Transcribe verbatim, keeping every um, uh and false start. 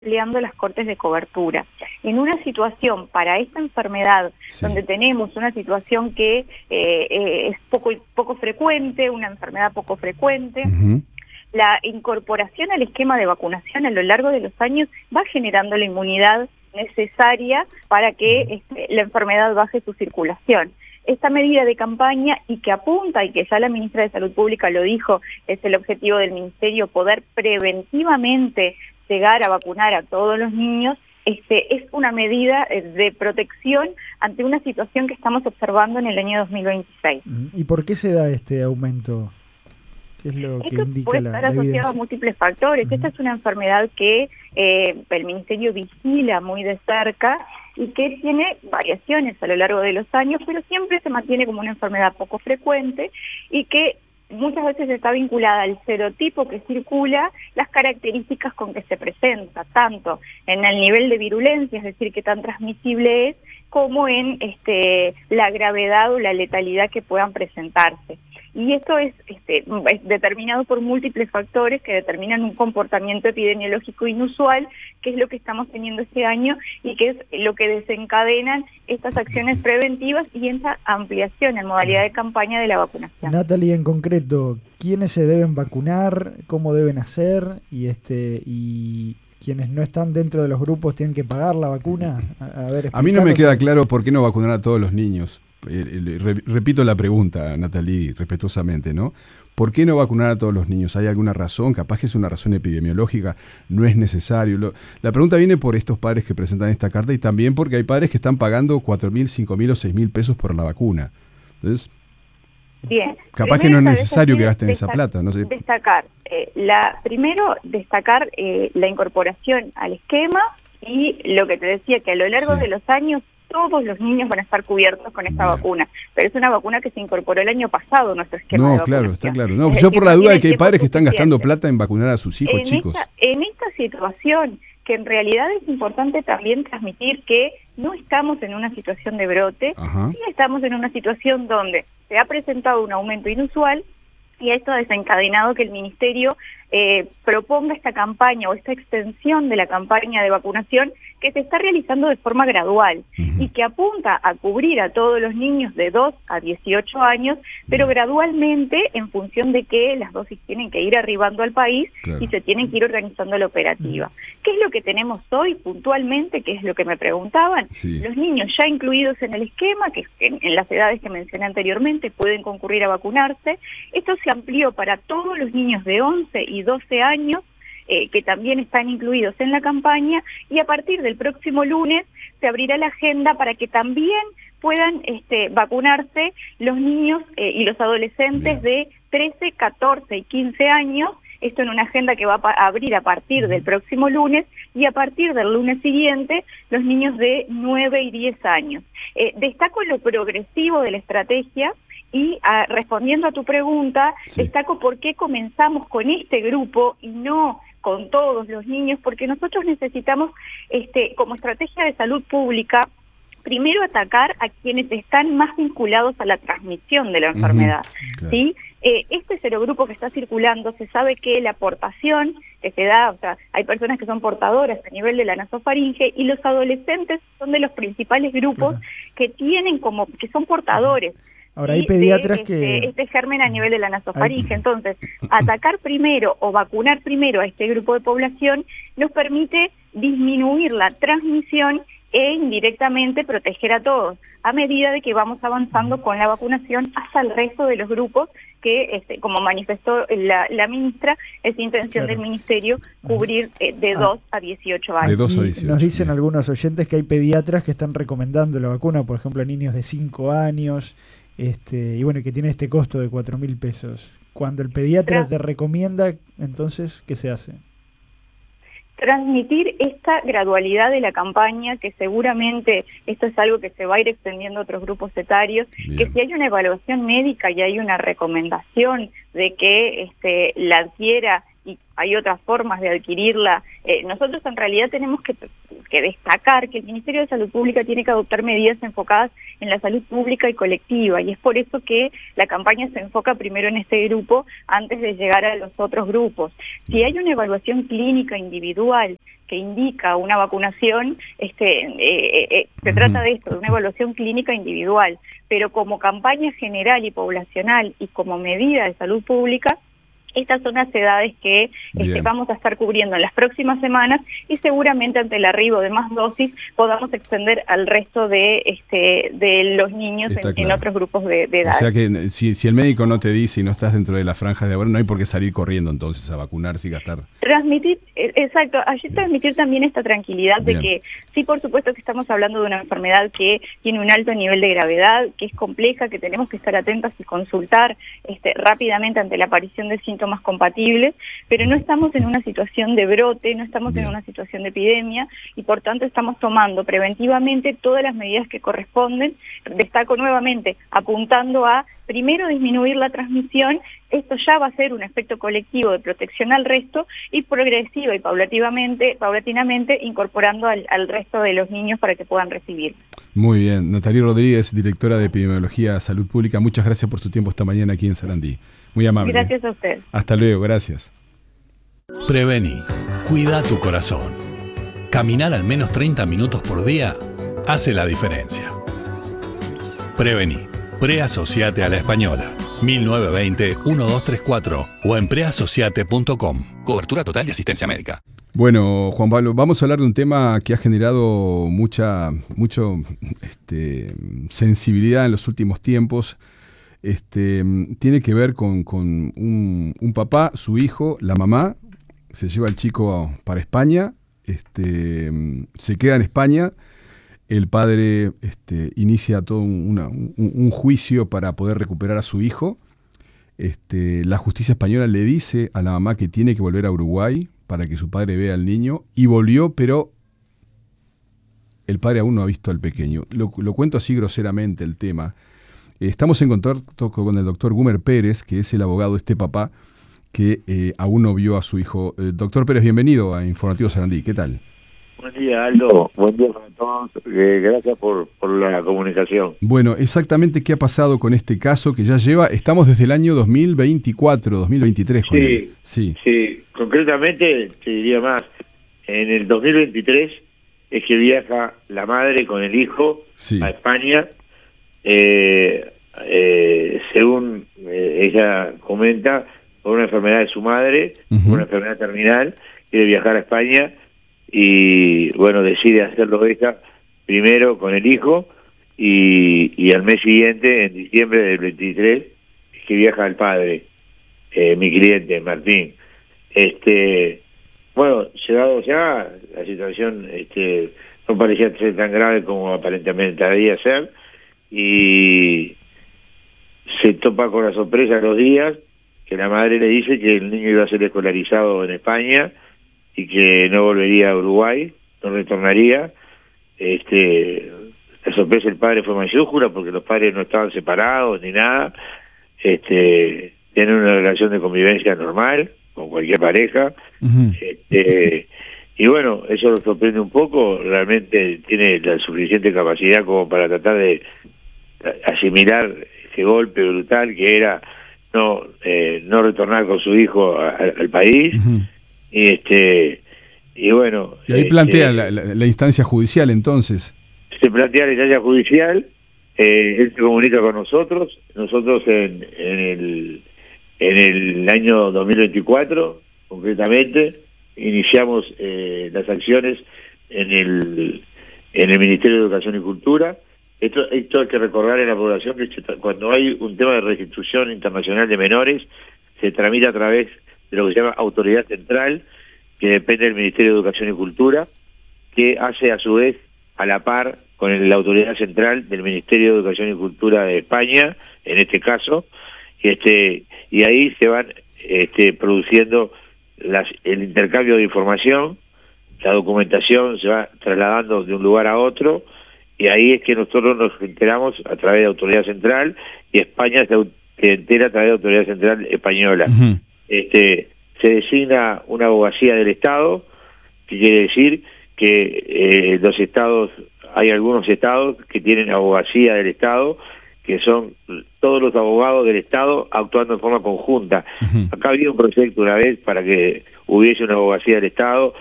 ampliando las cortes de cobertura. En una situación para esta enfermedad, sí, donde tenemos una situación que eh, eh, es poco, poco frecuente, una enfermedad poco frecuente, uh-huh, la incorporación al esquema de vacunación a lo largo de los años va generando la inmunidad necesaria para que este, la enfermedad baje su circulación. Esta medida de campaña y que apunta, y que ya la ministra de Salud Pública lo dijo, es el objetivo del Ministerio, poder preventivamente llegar a vacunar a todos los niños, este, es una medida de protección ante una situación que estamos observando en el año dos mil veintiséis. ¿Y por qué se da este aumento? ¿Qué es lo que Esto indica puede la, estar la asociado evidencia? a múltiples factores. Uh-huh. Esta es una enfermedad que eh, el Ministerio vigila muy de cerca y que tiene variaciones a lo largo de los años, pero siempre se mantiene como una enfermedad poco frecuente y que muchas veces está vinculada al serotipo que circula, las características con que se presenta, tanto en el nivel de virulencia, es decir, qué tan transmisible es, como en este, la gravedad o la letalidad que puedan presentarse. Y esto es, este, es determinado por múltiples factores que determinan un comportamiento epidemiológico inusual, que es lo que estamos teniendo este año y que es lo que desencadenan estas acciones preventivas y esa ampliación en modalidad de campaña de la vacunación. Natalie, en concreto, ¿quiénes se deben vacunar? ¿Cómo deben hacer? Y este y quienes no están dentro de los grupos tienen que pagar la vacuna. A, a, ver, a mí no me queda claro por qué no vacunar a todos los niños. Eh, re, repito la pregunta, Natalie, respetuosamente, ¿no? ¿Por qué no vacunar a todos los niños? ¿Hay alguna razón? Capaz que es una razón epidemiológica, no es necesario. Lo, la pregunta viene por estos padres que presentan esta carta y también porque hay padres que están pagando cuatro mil, cinco mil o seis mil pesos por la vacuna. Entonces, bien, capaz que no es necesario que gasten esa plata. No sé. Destacar, eh, la, primero, destacar eh, la incorporación al esquema y lo que te decía, que a lo largo sí. de los años todos los niños van a estar cubiertos con esta Bien. vacuna, pero es una vacuna que se incorporó el año pasado, nuestro esquema no, de vacunación. No, claro, está claro. No, yo por la duda de que hay padres que están gastando plata en vacunar a sus hijos en chicos. Esta, en esta situación, que en realidad es importante también transmitir que no estamos en una situación de brote, Ajá. sí estamos en una situación donde se ha presentado un aumento inusual y esto ha desencadenado que el Ministerio eh, proponga esta campaña o esta extensión de la campaña de vacunación que se está realizando de forma gradual uh-huh. y que apunta a cubrir a todos los niños de dos a dieciocho años, pero uh-huh. gradualmente en función de que las dosis tienen que ir arribando al país claro. y se tienen que ir organizando la operativa. Uh-huh. ¿Qué es lo que tenemos hoy puntualmente? ¿Qué es lo que me preguntaban? Sí. Los niños ya incluidos en el esquema, que en, en las edades que mencioné anteriormente pueden concurrir a vacunarse. Esto se amplió para todos los niños de once y doce años, Eh, que también están incluidos en la campaña, y a partir del próximo lunes se abrirá la agenda para que también puedan este, vacunarse los niños eh, y los adolescentes Bien. de trece, catorce y quince años, esto en una agenda que va a abrir a partir del próximo lunes, y a partir del lunes siguiente los niños de nueve y diez años. Eh, destaco lo progresivo de la estrategia. Y a, respondiendo a tu pregunta, sí. destaco por qué comenzamos con este grupo y no con todos los niños, porque nosotros necesitamos, este, como estrategia de salud pública, primero atacar a quienes están más vinculados a la transmisión de la enfermedad. Uh-huh. Claro. ¿Sí? Eh, este serogrupo que está circulando, se sabe que la aportación que se da, o sea, hay personas que son portadoras a nivel de la nasofaringe y los adolescentes son de los principales grupos uh-huh. que tienen como, que son portadores. Ahora hay pediatras de, que... Este, este germen a nivel de la nasofaringe. Entonces, atacar primero o vacunar primero a este grupo de población nos permite disminuir la transmisión e indirectamente proteger a todos, a medida de que vamos avanzando con la vacunación hasta el resto de los grupos que, este, como manifestó la, la ministra, es intención claro. del Ministerio cubrir eh, de ah. dos a dieciocho años. De dos a dieciocho, nos dicen bien. algunos oyentes que hay pediatras que están recomendando la vacuna, por ejemplo, a niños de cinco años, este y bueno, que tiene este costo de cuatro mil pesos. Cuando el pediatra Tras, te recomienda, entonces, ¿qué se hace? Transmitir esta gradualidad de la campaña, que seguramente esto es algo que se va a ir extendiendo a otros grupos etarios, Bien. que si hay una evaluación médica y hay una recomendación de que este, la adquiera y hay otras formas de adquirirla, eh, nosotros en realidad tenemos que, que destacar que el Ministerio de Salud Pública tiene que adoptar medidas enfocadas en la salud pública y colectiva, y es por eso que la campaña se enfoca primero en este grupo antes de llegar a los otros grupos. Si hay una evaluación clínica individual que indica una vacunación, este, eh, eh, se uh-huh. trata de esto, de una evaluación clínica individual, pero como campaña general y poblacional y como medida de salud pública, estas son las edades que este, vamos a estar cubriendo en las próximas semanas y seguramente ante el arribo de más dosis podamos extender al resto de este de los niños en, claro. en otros grupos de, de edad. O sea que si, si el médico no te dice y no estás dentro de la franja de ahora, no hay por qué salir corriendo entonces a vacunarse y gastar. Transmitir, exacto, allí transmitir también esta tranquilidad Bien. de que sí, por supuesto que estamos hablando de una enfermedad que tiene un alto nivel de gravedad, que es compleja, que tenemos que estar atentas y consultar este, rápidamente ante la aparición de síntomas más compatibles, pero no estamos en una situación de brote, no estamos Bien. en una situación de epidemia y por tanto estamos tomando preventivamente todas las medidas que corresponden. Destaco nuevamente, apuntando a primero disminuir la transmisión, esto ya va a ser un efecto colectivo de protección al resto y progresiva y paulativamente, paulatinamente incorporando al, al resto de los niños para que puedan recibir. Muy bien, Natalie Rodríguez, directora de Epidemiología Salud Pública, muchas gracias por su tiempo esta mañana aquí en Sarandí. Muy amable. Gracias a usted. Hasta luego, gracias. Prevení, cuida tu corazón. Caminar al menos treinta minutos por día hace la diferencia. Prevení, preasociate a la Española. mil novecientos veinte, doce treinta y cuatro o en preasociate punto com. Cobertura total de asistencia médica. Bueno, Juan Pablo, vamos a hablar de un tema que ha generado mucha mucho, este, sensibilidad en los últimos tiempos. Este, tiene que ver con, con un, un papá, su hijo, la mamá, se lleva al chico para España, este, se queda en España, el padre este, inicia todo una, un, un juicio para poder recuperar a su hijo, este, la justicia española le dice a la mamá que tiene que volver a Uruguay para que su padre vea al niño, y volvió, pero el padre aún no ha visto al pequeño. Lo, lo cuento así groseramente el tema. Estamos en contacto con el doctor Gumer Pérez, que es el abogado de este papá que eh, aún no vio a su hijo. Eh, doctor Pérez, bienvenido a Informativo Sarandí. ¿Qué tal? Buen día, Aldo. Buen día para todos. Eh, gracias por, por la comunicación. Bueno, exactamente qué ha pasado con este caso que ya lleva, estamos desde el año dos mil veinticuatro, dos mil veintitrés. Con sí, él. sí, sí. Concretamente, te diría más, en el dos mil veintitrés es que viaja la madre con el hijo sí. a España. Eh, eh, según eh, ella comenta, por una enfermedad de su madre, uh-huh. una enfermedad terminal, quiere viajar a España y bueno, decide hacerlo ella primero con el hijo y, y al mes siguiente, en diciembre del veintitrés, es que viaja el padre, eh, mi cliente Martín. Este, bueno, llegado ya, la situación este, no parecía ser tan grave como aparentemente debía ser, y se topa con la sorpresa a los días que la madre le dice que el niño iba a ser escolarizado en España y que no volvería a Uruguay, no retornaría. Este, la sorpresa del padre fue mayúscula porque los padres no estaban separados ni nada, este, tienen una relación de convivencia normal con cualquier pareja. Uh-huh. este, y bueno, eso lo sorprende un poco, realmente tiene la suficiente capacidad como para tratar de asimilar ese golpe brutal que era no eh, no retornar con su hijo a, a, al país. Uh-huh. y este y bueno y ahí plantea este, la, la, la instancia judicial. Entonces se plantea la instancia judicial, eh, él se comunica con nosotros nosotros en, en el en el año dos mil veinticuatro concretamente iniciamos eh, las acciones en el en el Ministerio de Educación y Cultura. Esto, esto hay que recordar en la población que cuando hay un tema de restitución internacional de menores, se tramita a través de lo que se llama Autoridad Central, que depende del Ministerio de Educación y Cultura, que hace a su vez a la par con la Autoridad Central del Ministerio de Educación y Cultura de España, en este caso, y, este, y ahí se van este, produciendo las, el intercambio de información, la documentación se va trasladando de un lugar a otro, y ahí es que nosotros nos enteramos a través de Autoridad Central y España se entera a través de Autoridad Central Española. Uh-huh. Este, se designa una abogacía del Estado, que quiere decir que eh, los estados, hay algunos estados que tienen abogacía del Estado, que son todos los abogados del Estado actuando en forma conjunta. Uh-huh. Acá había un proyecto una vez para que hubiese una abogacía del Estado,